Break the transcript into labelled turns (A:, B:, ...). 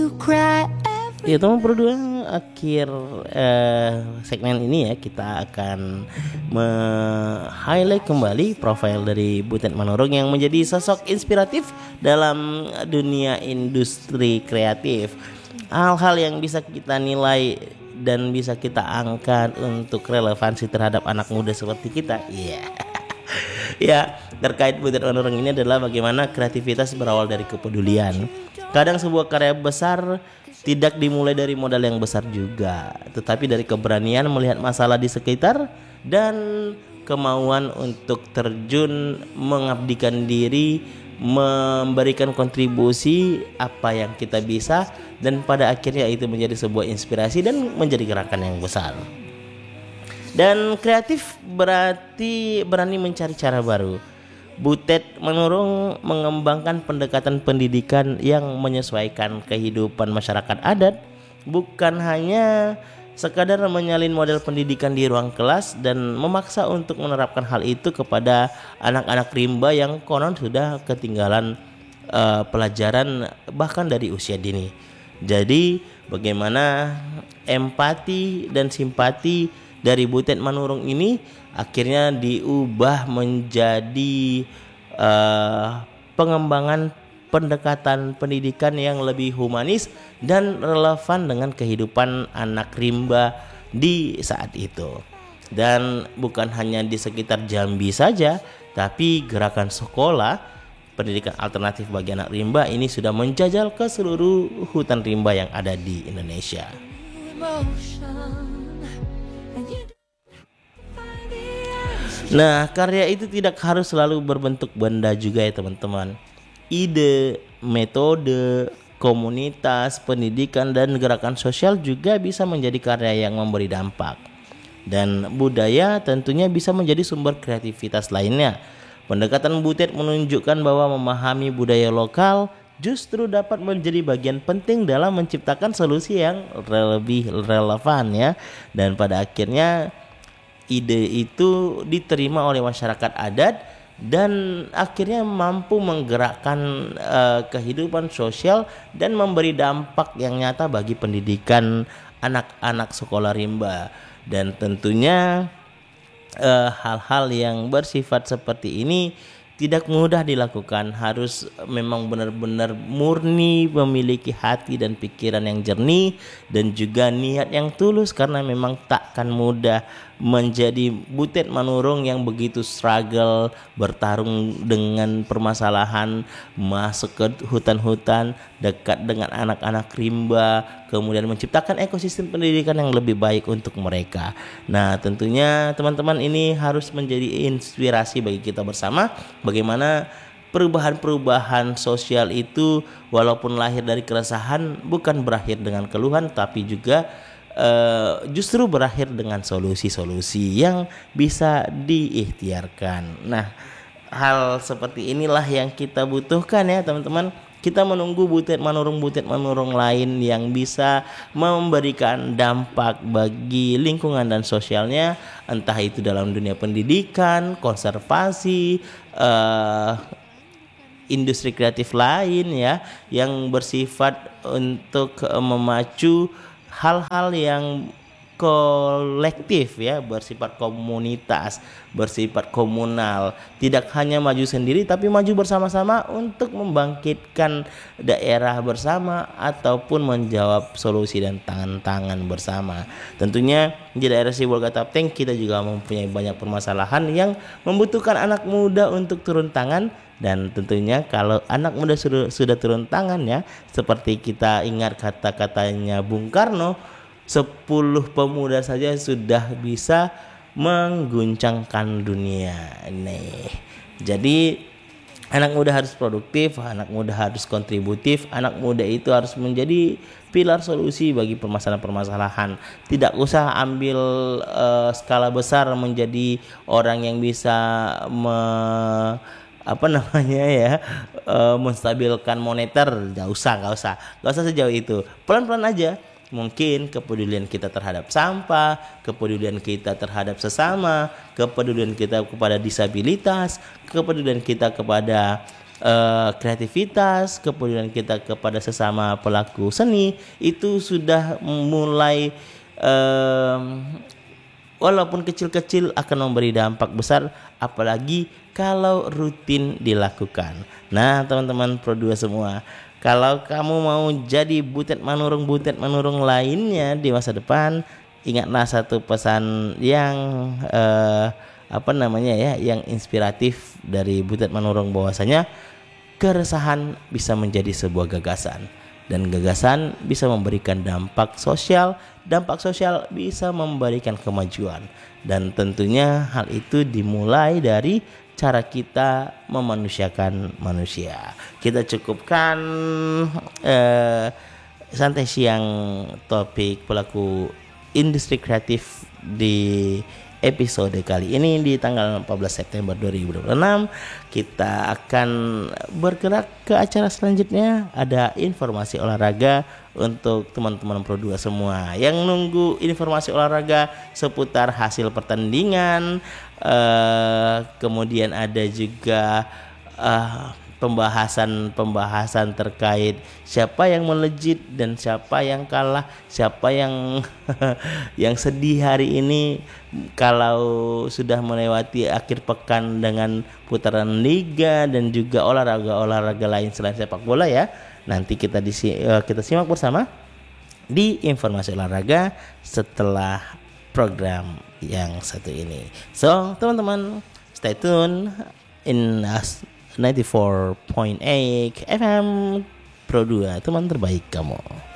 A: Ya teman berdua, akhir segmen ini ya kita akan highlight kembali profil dari Butet Manurung yang menjadi sosok inspiratif dalam dunia industri kreatif. Hal-hal yang bisa kita nilai dan bisa kita angkat untuk relevansi terhadap anak muda seperti kita. Iya. Ya, terkait Butet Manurung ini adalah bagaimana kreativitas berawal dari kepedulian. Kadang sebuah karya besar tidak dimulai dari modal yang besar juga, tetapi dari keberanian melihat masalah di sekitar dan kemauan untuk terjun mengabdikan diri, memberikan kontribusi apa yang kita bisa, dan pada akhirnya itu menjadi sebuah inspirasi dan menjadi gerakan yang besar. Dan kreatif berarti berani mencari cara baru. Butet Manurung mengembangkan pendekatan pendidikan yang menyesuaikan kehidupan masyarakat adat, bukan hanya sekadar menyalin model pendidikan di ruang kelas dan memaksa untuk menerapkan hal itu kepada anak-anak rimba yang konon sudah ketinggalan pelajaran bahkan dari usia dini. Jadi bagaimana empati dan simpati dari Butet Manurung ini akhirnya diubah menjadi pengembangan pendekatan pendidikan yang lebih humanis dan relevan dengan kehidupan anak rimba di saat itu. Dan bukan hanya di sekitar Jambi saja, tapi gerakan sekolah pendidikan alternatif bagi anak rimba ini sudah menjajal ke seluruh hutan rimba yang ada di Indonesia. Nah, karya itu tidak harus selalu berbentuk benda juga ya teman-teman. Ide, metode, komunitas, pendidikan, dan gerakan sosial juga bisa menjadi karya yang memberi dampak. Dan budaya tentunya bisa menjadi sumber kreativitas lainnya. Pendekatan Butet menunjukkan bahwa memahami budaya lokal justru dapat menjadi bagian penting dalam menciptakan solusi yang lebih relevan ya. Dan pada akhirnya ide itu diterima oleh masyarakat adat dan akhirnya mampu menggerakkan kehidupan sosial dan memberi dampak yang nyata bagi pendidikan anak-anak sekolah rimba. Dan tentunya hal-hal yang bersifat seperti ini tidak mudah dilakukan, harus memang benar-benar murni, memiliki hati dan pikiran yang jernih dan juga niat yang tulus, karena memang takkan mudah menjadi Butet Manurung yang begitu struggle, bertarung dengan permasalahan, masuk ke hutan-hutan, dekat dengan anak-anak rimba, kemudian menciptakan ekosistem pendidikan yang lebih baik untuk mereka. Nah, tentunya teman-teman ini harus menjadi inspirasi bagi kita bersama bagaimana perubahan-perubahan sosial itu walaupun lahir dari keresahan bukan berakhir dengan keluhan, tapi juga justru berakhir dengan solusi-solusi yang bisa diikhtiarkan. Nah, hal seperti inilah yang kita butuhkan ya teman-teman. Kita menunggu Butet Manurung lain yang bisa memberikan dampak bagi lingkungan dan sosialnya, entah itu dalam dunia pendidikan, konservasi, industri kreatif lain ya, yang bersifat untuk memacu hal-hal yang kolektif ya, bersifat komunitas, bersifat komunal, tidak hanya maju sendiri tapi maju bersama-sama untuk membangkitkan daerah bersama ataupun menjawab solusi dan tantangan bersama. Tentunya di daerah Sibolga-Tapteng kita juga mempunyai banyak permasalahan yang membutuhkan anak muda untuk turun tangan. Dan tentunya kalau anak muda sudah turun tangan ya, seperti kita ingat kata-katanya Bung Karno, 10 pemuda saja sudah bisa mengguncangkan dunia. Nih. Jadi anak muda harus produktif, anak muda harus kontributif, anak muda itu harus menjadi pilar solusi bagi permasalahan-permasalahan. Tidak usah ambil skala besar menjadi orang yang bisa menstabilkan moneter. Gak usah sejauh itu. Pelan-pelan aja. Mungkin kepedulian kita terhadap sampah, kepedulian kita terhadap sesama, kepedulian kita kepada disabilitas, kepedulian kita kepada kreativitas, kepedulian kita kepada sesama pelaku seni itu sudah mulai walaupun kecil-kecil akan memberi dampak besar, apalagi kalau rutin dilakukan. Nah, teman-teman Pro2 semua, kalau kamu mau jadi butet manurung lainnya di masa depan, ingatlah satu pesan yang yang inspiratif dari butet manurung, bahwasanya keresahan bisa menjadi sebuah gagasan, dan gagasan bisa memberikan dampak sosial bisa memberikan kemajuan, dan tentunya hal itu dimulai dari cara kita memanusiakan manusia. Kita cukupkan santai siang topik pelaku industri kreatif di episode kali ini di tanggal 14 September 2026. Kita akan bergerak ke acara selanjutnya. Ada informasi olahraga untuk teman-teman Pro2 semua yang nunggu informasi olahraga seputar hasil pertandingan. Kemudian ada juga pembahasan terkait siapa yang melejit dan siapa yang kalah, siapa yang yang sedih hari ini kalau sudah melewati akhir pekan dengan putaran liga dan juga olahraga lain selain sepak bola ya. Nanti kita simak bersama di informasi olahraga setelah program yang satu ini. So, teman-teman, stay tune in 94.8 FM Pro2, teman terbaik kamu.